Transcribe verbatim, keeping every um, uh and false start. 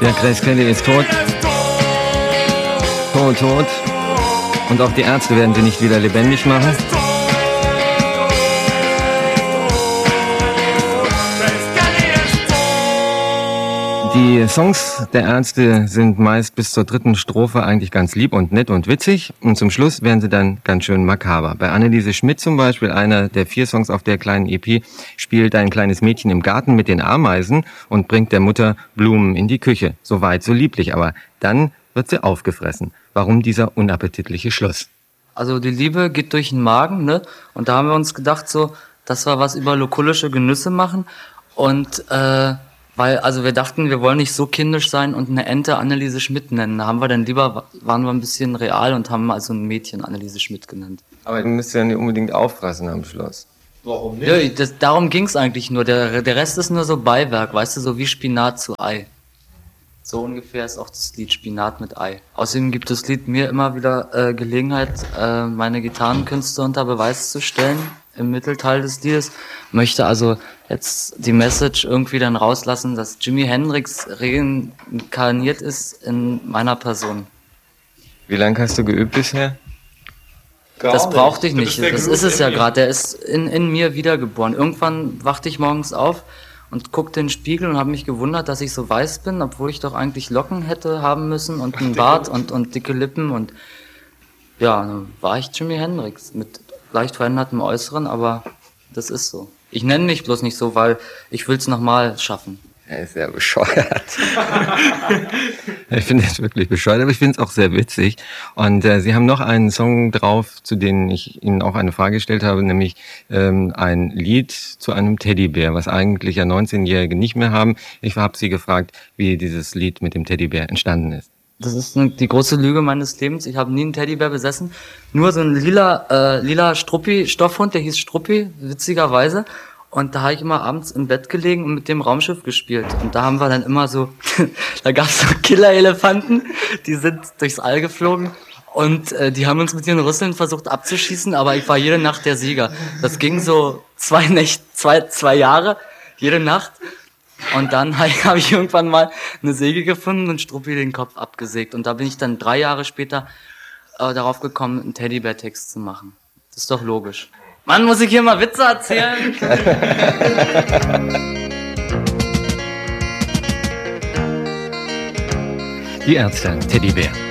Ja, Grace Kelly ist tot. Tot, tot. Und auch die Ärzte werden sie nicht wieder lebendig machen. Die Songs der Ärzte sind meist bis zur dritten Strophe eigentlich ganz lieb und nett und witzig. Und zum Schluss werden sie dann ganz schön makaber. Bei Anneliese Schmidt zum Beispiel, einer der vier Songs auf der kleinen E P, spielt ein kleines Mädchen im Garten mit den Ameisen und bringt der Mutter Blumen in die Küche. So weit, so lieblich. Aber dann wird sie aufgefressen. Warum dieser unappetitliche Schluss? Also die Liebe geht durch den Magen, ne? Und da haben wir uns gedacht, so, dass wir was über lokulische Genüsse machen. Und äh, weil, also wir dachten, wir wollen nicht so kindisch sein und eine Ente Anneliese Schmidt nennen. Da haben wir dann lieber, waren wir ein bisschen real und haben also ein Mädchen Anneliese Schmidt genannt. Aber du müsst ja nicht unbedingt auffressen am Schluss. Warum nicht? Ja, das, darum ging's eigentlich nur. Der, der Rest ist nur so Beiwerk, weißt du, so wie Spinat zu Ei. So ungefähr ist auch das Lied Spinat mit Ei. Außerdem gibt das Lied mir immer wieder äh, Gelegenheit, äh, meine Gitarrenkünste unter Beweis zu stellen im Mittelteil des Liedes. Möchte also jetzt die Message irgendwie dann rauslassen, dass Jimi Hendrix reinkarniert ist in meiner Person. Wie lange hast du geübt bisher? Gar das brauchte ich nicht. Das ist es ja gerade. Der ist in, in mir wiedergeboren. Irgendwann wachte ich morgens auf und guckte in den Spiegel und habe mich gewundert, dass ich so weiß bin, obwohl ich doch eigentlich Locken hätte haben müssen und einen Bart und, und dicke Lippen. Und ja, dann war ich Jimi Hendrix mit leicht verändertem Äußeren, aber das ist so. Ich nenne mich bloß nicht so, weil ich will es nochmal schaffen. Er ist sehr bescheuert. Ich finde es wirklich bescheuert, aber ich finde es auch sehr witzig. Und äh, Sie haben noch einen Song drauf, zu dem ich Ihnen auch eine Frage gestellt habe, nämlich ähm, ein Lied zu einem Teddybär, was eigentlich ja neunzehnjährige nicht mehr haben. Ich habe Sie gefragt, wie dieses Lied mit dem Teddybär entstanden ist. Das ist die große Lüge meines Lebens. Ich habe nie einen Teddybär besessen. Nur so ein lila, äh, lila Struppi-Stoffhund, der hieß Struppi, witzigerweise. Und da habe ich immer abends im Bett gelegen und mit dem Raumschiff gespielt. Und da haben wir dann immer so, da gab es so Killer-Elefanten, die sind durchs All geflogen. Und äh, die haben uns mit ihren Rüsseln versucht abzuschießen, aber ich war jede Nacht der Sieger. Das ging so zwei Nächte, zwei, zwei Jahre, jede Nacht. Und dann habe ich irgendwann mal eine Säge gefunden und Struppi den Kopf abgesägt. Und da bin ich dann drei Jahre später äh, darauf gekommen, einen Teddybär-Text zu machen. Das ist doch logisch. Mann, muss ich hier mal Witze erzählen? Die Ärzte, Teddybär.